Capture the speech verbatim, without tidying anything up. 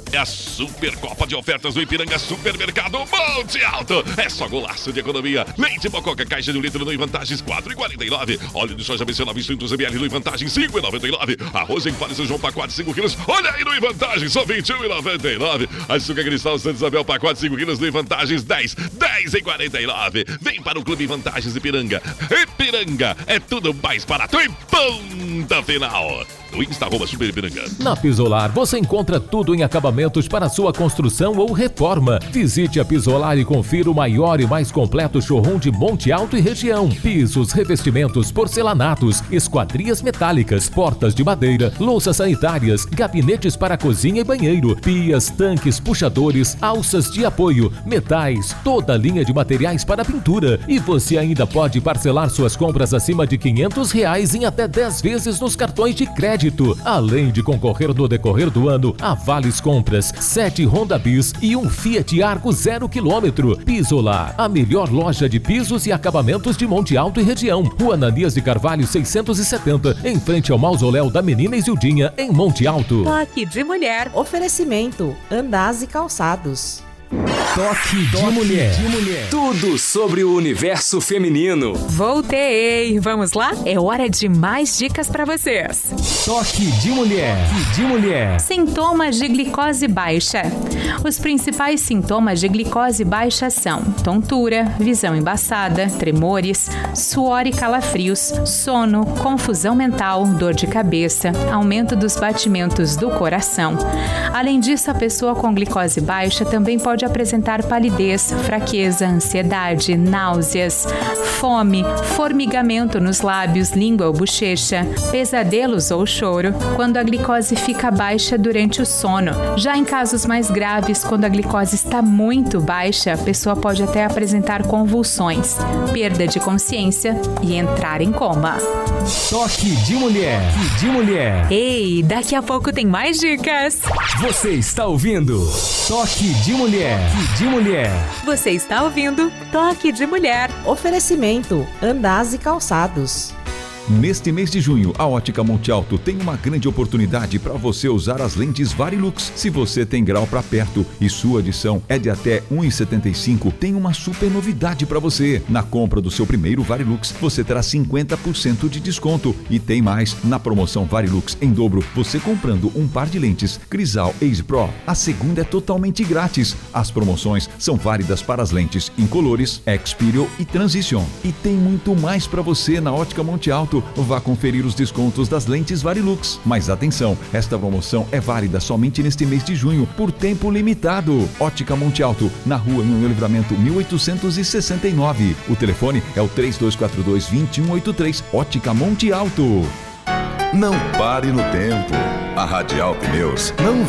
É a Supercopa de ofertas do Ipiranga Supermercado Monte Alto. É só golaço de economia. Leite Mococa, caixa de um litro no Vantagens quatro reais e quarenta e nove centavos. Óleo de soja B C novecentos mililitros no Vantagens cinco reais e noventa e nove centavos. Arroz em palha São João pacote cinco quilos. Olha aí no Vantagens só vinte e um reais e noventa e nove centavos. Açúcar Cristal Santa Isabel pacote cinco quilos no Vantagens dez reais e quarenta e nove centavos. Vem para o Clube Vantagens Ipiranga. Ipiranga é tudo mais barato e ponta final. O Insta arroba Super Ipiranga. Na Pisolar você encontra tudo em acabamentos para sua construção ou reforma. Visite a Pisolar e confira o maior e mais completo showroom de Monte Alto e região. Pisos, revestimentos, porcelanatos, esquadrias metálicas, portas de madeira, louças sanitárias, gabinetes para cozinha e banheiro, pias, tanques, puxadores, alças de apoio, metais, toda a linha de materiais para pintura. E você ainda pode parcelar suas compras acima de quinhentos reais em até dez vezes nos cartões de crédito. Além de concorrer no decorrer do ano a vales compras, sete Honda Bis e um Fiat Argo zero quilômetro. Pisolar, a melhor loja de pisos e acabamentos de Monte Alto e região. Rua Ananias de Carvalho seiscentos e setenta, em frente ao Mausoléu da Menina Isildinha, em Monte Alto. Toque de mulher. Oferecimento Andaz e Calçados. Toque de, Toque mulher. de mulher. Tudo sobre o universo feminino. Voltei. Vamos lá? É hora de mais dicas para vocês. Toque de mulher. Toque de mulher. Sintomas de glicose baixa. Os principais sintomas de glicose baixa são tontura, visão embaçada, tremores, suor e calafrios, sono, confusão mental, dor de cabeça, aumento dos batimentos do coração. Além disso, a pessoa com glicose baixa também pode apresentar palidez, fraqueza, ansiedade, náuseas, fome, formigamento nos lábios, língua ou bochecha, pesadelos ou choro, quando a glicose fica baixa durante o sono. Já em casos mais graves, quando a glicose está muito baixa, a pessoa pode até apresentar convulsões, perda de consciência e entrar em coma. Toque de mulher. Toque de mulher. Ei, daqui a pouco tem mais dicas. Você está ouvindo Toque de mulher. Toque de mulher. Você está ouvindo Toque de Mulher. Oferecimento Andaz e Calçados. Neste mês de junho, a Ótica Monte Alto tem uma grande oportunidade para você usar as lentes Varilux. Se você tem grau para perto e sua adição é de até um vírgula setenta e cinco, tem uma super novidade para você. Na compra do seu primeiro Varilux, você terá cinquenta por cento de desconto. E tem mais, na promoção Varilux em dobro, você comprando um par de lentes Crisal Ace Pro, a segunda é totalmente grátis. As promoções são válidas para as lentes incolores, Experio e Transition. E tem muito mais para você na Ótica Monte Alto. Vá conferir os descontos das lentes Varilux. Mas atenção, esta promoção é válida somente neste mês de junho, por tempo limitado. Ótica Monte Alto, na rua Noel Livramento mil oitocentos e sessenta e nove. O telefone é o três dois quatro dois, dois um oito três. Ótica Monte Alto. Não pare no tempo. A Radial Pneus não